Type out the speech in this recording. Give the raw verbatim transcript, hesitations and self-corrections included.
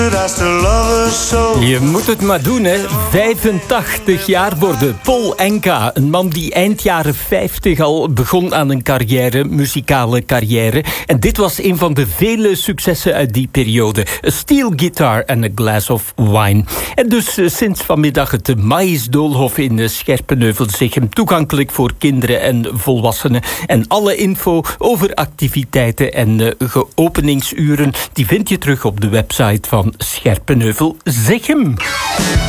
Je moet het maar doen, hè. vijfentachtig jaar worden. Paul Enka, een man die eind jaren vijftig al begon aan een carrière, muzikale carrière. En dit was een van de vele successen uit die periode. A steel guitar and a glass of wine. En dus uh, sinds vanmiddag het Maïsdoolhof in uh, Scherpenheuvel-Zichem toegankelijk voor kinderen en volwassenen. En alle info over activiteiten en uh, geopeningsuren, die vind je terug op de website van Scherpenheuvel-Zichem.